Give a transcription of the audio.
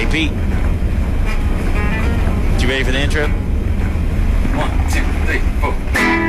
Hey, Pete. You ready for the intro? 1, 2, 3, 4.